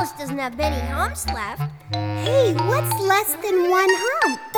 Alice doesn't have many humps left. Hey, what's less than one hump?